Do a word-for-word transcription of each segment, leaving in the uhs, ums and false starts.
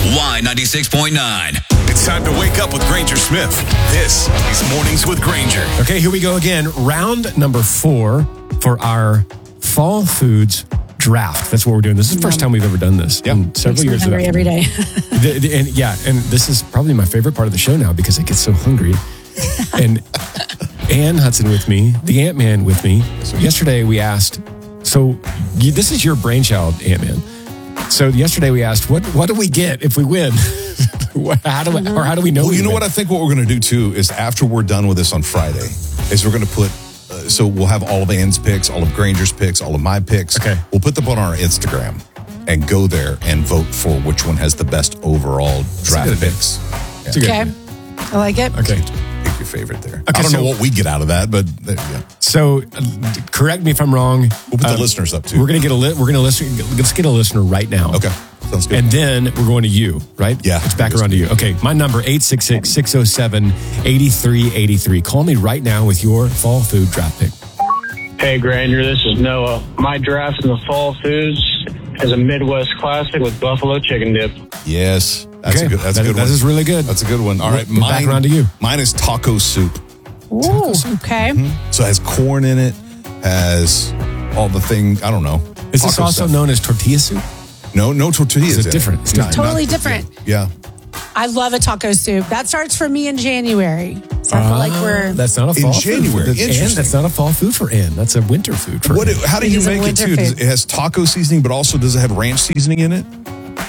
Y ninety-six point nine. It's time to wake up with Granger Smith. This is Mornings with Granger. Okay, here we go again. Round number four for our fall foods draft. That's what we're doing. This is the first time we've ever done this Yep. in several years. Hungry every day. the, the, and yeah, and this is probably my favorite part of the show now because I get so hungry. And Ann Hudson with me, the Ant-Man with me. So yesterday we asked, so you, this is your brainchild, Ant-Man. So yesterday we asked, what what do we get if we win? how do we, or how do we know? Well, we you know win? what I think what we're going to do too is after we're done with this on Friday, is we're going to put, uh, so we'll have all of Ann's picks, all of Granger's picks, all of my picks. Okay. We'll put them on our Instagram and go there and vote for which one has the best overall draft good idea. picks. It's a good Okay. idea. I like it. Okay. Pick your favorite there. Okay, I don't so- know what we get out of that, but there you go. So uh, correct me if I'm wrong. We'll put Um, the listeners up too. We're gonna get a li- we're gonna listen. Let's get a listener right now. Okay. Sounds good. And then we're going to you, right? Yeah. It's back around to you. Okay. My number, eight six six, six oh seven, eight three eight three. Call me right now with your fall food draft pick. Hey Granger, this is Noah. My draft in the fall foods is a Midwest classic with buffalo chicken dip. Yes. That's Okay. a good, that's That- a good that one. is really good. That's a good one. All right. We're back Mine, around to you. Mine is taco soup. Ooh, okay. So it has corn in it, has all the thing, I don't know. Is this taco also stuff. known as tortilla soup? No, no tortillas. Is it in different? It's Not- Totally not- different. Yeah. I love a taco soup. That starts for me in January. So I feel like we're... That's not a In fall January. food. For, and Interesting. that's not a fall food for Ann. That's a winter food for What? Ann. How do It you is a make it winter too? Does food. it, it has taco seasoning, but also does it have ranch seasoning in it?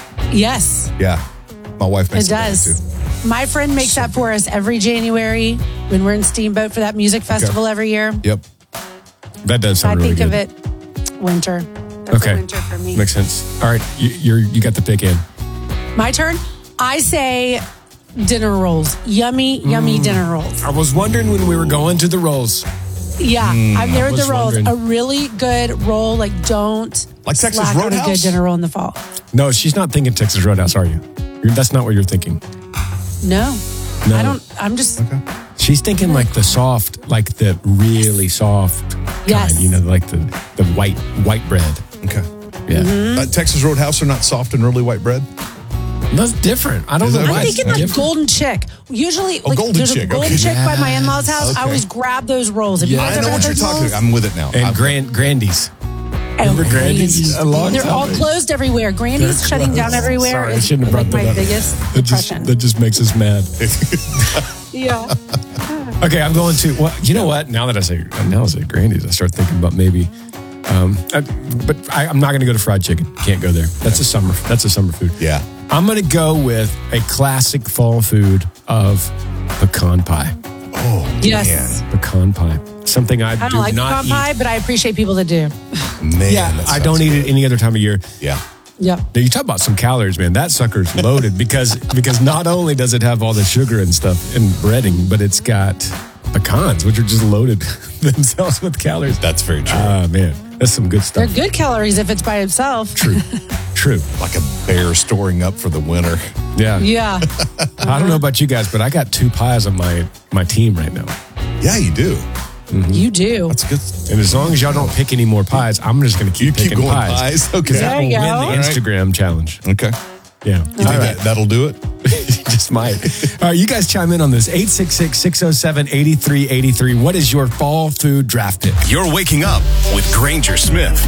Yes, Yeah. My wife makes it it that does. too. My friend makes that for us every January when we're in Steamboat for that music festival every year. Yep. That does I sound really think good. of it winter. That's Okay. a winter for me. Makes sense. All right. You, you're, you got the pick in. My turn. I say dinner rolls. Yummy, Mm. yummy dinner rolls. I was wondering when we were going to the rolls. Yeah, I'm there I with the was rolls. wondering. A really good roll. Like, don't Like Texas slack on a Roadhouse? good dinner roll in the fall. No, she's not thinking Texas Roadhouse, are you? You're, that's not what you're thinking. No, No. I don't. I'm just. She's thinking like the soft, like the really soft Yes. kind, you know, like the, the white white bread. Okay. Yeah. Mm-hmm. Uh, Texas Roadhouse are not soft and really white bread? That's different. I don't Is know that why I'm right? it's thinking like different. Golden Chick. Usually, like Golden there's Chick, a Golden okay. Chick by my in-laws' house. Okay. I always grab those rolls. Have you Yeah. guys I know ever what had you're those talking rolls? about. I'm with it now. And I'm- Grand Grandy's. Oh, Remember Grandy's? Grandy's. A long They're time all ago. closed everywhere. Grandy's They're shutting down closed. everywhere. Sorry, I is shouldn't have brought like that my up. biggest That just, depression. that just makes us mad. Yeah. Okay, I'm going to. Well, you know what? Now that I say, now I say Grandy's, I start thinking about maybe. Um, I, but I, I'm not going to go to fried chicken. Can't go there. That's a summer. That's a summer food. Yeah. I'm going to go with a classic fall food of pecan pie. Oh, Yes. Pecan pie. Something I, I do don't like not pecan eat. pie, but I appreciate people that do. man. Man, Yeah, that I sounds don't eat good. it any other time of year. Yeah. Yep. Now, you talk about some calories, man. That sucker's loaded because because not only does it have all the sugar and stuff and breading, but it's got pecans, which are just loaded themselves with calories. That's very true. Ah, man, that's some good They're stuff. good calories if it's by itself. True, true. like a bear storing up for the winter. Yeah. Yeah. I don't know about you guys, but I got two pies on my my team right now. Yeah, you do. You do. That's good. And as long as y'all don't pick any more pies, I'm just going to keep You keep picking going pies. pies? Okay. Because that There will you win go. the All right. Instagram challenge. Okay. Yeah. You think All right. that, that'll do it? Just might. All right, you guys chime in on this. eight six six, six oh seven, eight three eight three. What is your fall food draft pick? You're waking up with Granger Smith.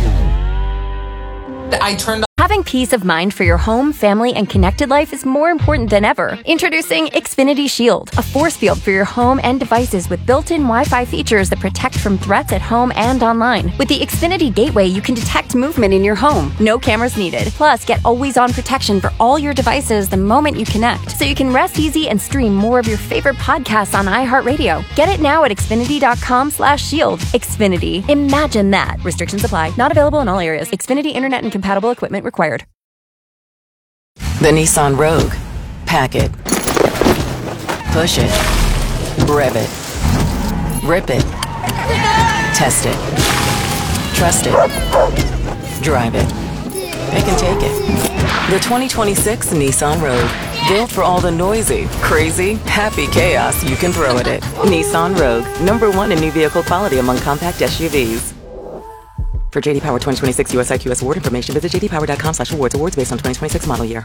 I turned Having peace of mind for your home, family, and connected life is more important than ever. Introducing Xfinity Shield, a force field for your home and devices with built-in Wi-Fi features that protect from threats at home and online. With the Xfinity Gateway, you can detect movement in your home. No cameras needed. Plus, get always-on protection for all your devices the moment you connect, so you can rest easy and stream more of your favorite podcasts on iHeartRadio. Get it now at Xfinity.com slash shield. Xfinity. Imagine that. Restrictions apply. Not available in all areas. Xfinity Internet and compatible equipment required. the Nissan Rogue. Pack it. Push it. Rev it. Rip it. Test it. Trust it. Drive it. Pick and take it. The twenty twenty-six Nissan Rogue. Built for all the noisy, crazy, happy chaos you can throw at it. Nissan Rogue. Number one in new vehicle quality among compact S U Vs. For J D Power twenty twenty-six U S I Q S award information, visit j d power dot com slash awards. Awards based on twenty twenty-six model year.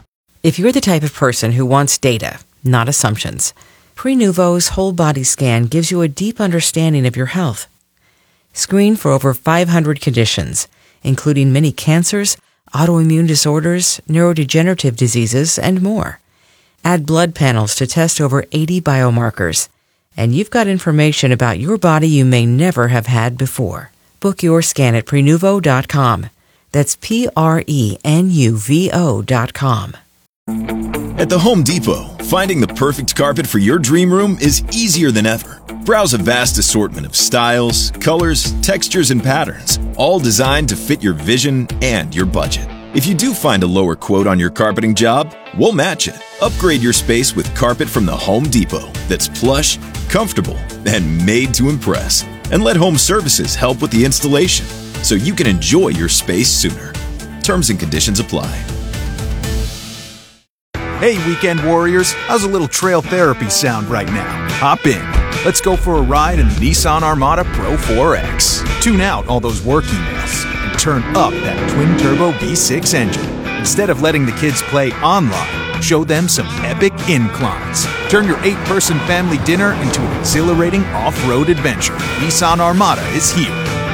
If you're the type of person who wants data, not assumptions, Prenuvo's whole body scan gives you a deep understanding of your health. Screen for over five hundred conditions, including many cancers, autoimmune disorders, neurodegenerative diseases, and more. Add blood panels to test over eighty biomarkers. And you've got information about your body you may never have had before. Book your scan at Prenuvo dot com. That's P R E N U V O dot com. At the Home Depot, finding the perfect carpet for your dream room is easier than ever. Browse a vast assortment of styles, colors, textures, and patterns, all designed to fit your vision and your budget. If you do find a lower quote on your carpeting job, we'll match it. Upgrade your space with carpet from the Home Depot that's plush, comfortable, and made to impress. And let Home Services help with the installation so you can enjoy your space sooner. Terms and conditions apply. Hey, weekend warriors, how's a little trail therapy sound right now? Hop in. Let's go for a ride in the Nissan Armada Pro four X. Tune out all those work emails and turn up that twin-turbo V six engine. Instead of letting the kids play online, show them some epic inclines. Turn your eight-person family dinner into an exhilarating off-road adventure. Nissan Armada is here.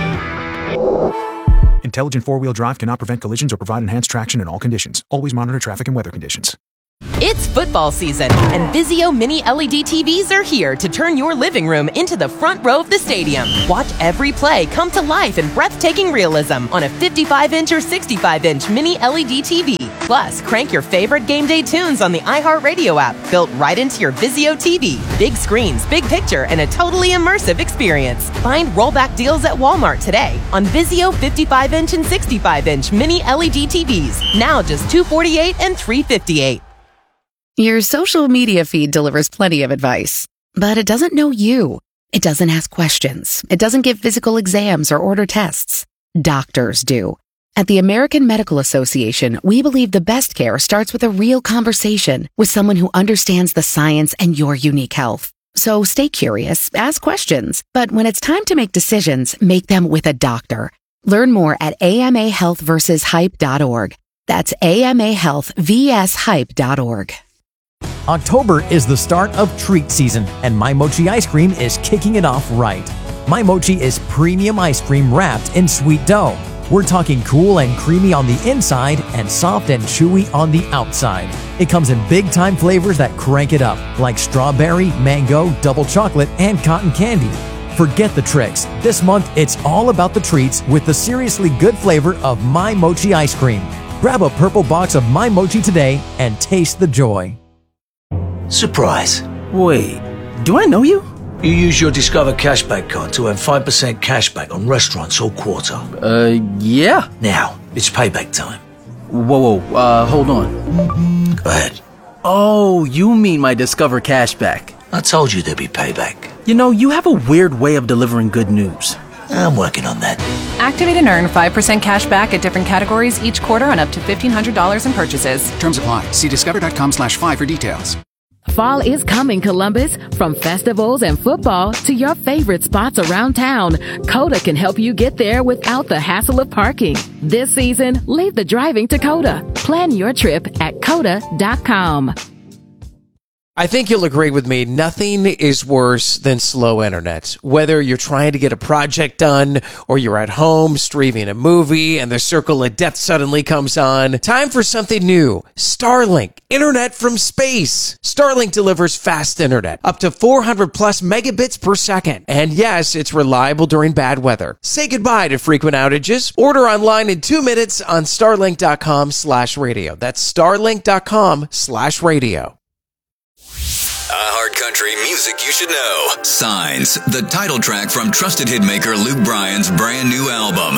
Intelligent four-wheel drive cannot prevent collisions or provide enhanced traction in all conditions. Always monitor traffic and weather conditions. It's football season, and Vizio Mini L E D T Vs are here to turn your living room into the front row of the stadium. Watch every play come to life in breathtaking realism on a fifty-five inch or sixty-five inch Mini L E D T V. Plus, crank your favorite game day tunes on the iHeartRadio app, built right into your Vizio T V. Big screens, big picture, and a totally immersive experience. Find rollback deals at Walmart today on Vizio fifty-five inch and sixty-five inch Mini L E D T Vs. Now just two hundred forty-eight dollars and three hundred fifty-eight dollars. Your social media feed delivers plenty of advice, but it doesn't know you. It doesn't ask questions. It doesn't give physical exams or order tests. Doctors do. At the American Medical Association, we believe the best care starts with a real conversation with someone who understands the science and your unique health. So stay curious, ask questions, but when it's time to make decisions, make them with a doctor. Learn more at A M A health versus hype dot org. That's A M A health versus hype dot org. October is the start of treat season, and My Mochi ice cream is kicking it off right. My Mochi is premium ice cream wrapped in sweet dough. We're talking cool and creamy on the inside and soft and chewy on the outside. It comes in big-time flavors that crank it up, like strawberry, mango, double chocolate, and cotton candy. Forget the tricks. This month, it's all about the treats with the seriously good flavor of My Mochi ice cream. Grab a purple box of My Mochi today and taste the joy. Surprise. Wait, do I know you? You use your Discover Cashback card to earn five percent cashback on restaurants all quarter. Uh, yeah. Now, it's payback time. Whoa, whoa, uh, hold on. Go ahead. Oh, you mean my Discover Cashback. I told you there'd be payback. You know, you have a weird way of delivering good news. I'm working on that. Activate and earn five percent cash back at different categories each quarter on up to fifteen hundred dollars in purchases. Terms apply. See discover.com slash five for details. Fall is coming, Columbus. From festivals and football to your favorite spots around town, Coda can help you get there without the hassle of parking. This season, leave the driving to Coda. Plan your trip at coda dot com. I think you'll agree with me, nothing is worse than slow internet. Whether you're trying to get a project done or you're at home streaming a movie and the circle of death suddenly comes on, time for something new. Starlink, internet from space. Starlink delivers fast internet, up to four hundred plus megabits per second. And yes, it's reliable during bad weather. Say goodbye to frequent outages. Order online in two minutes on starlink.com slash radio. That's starlink.com slash radio. iHeart Country music you should know. Signs, the title track from trusted hitmaker Luke Bryan's brand new album.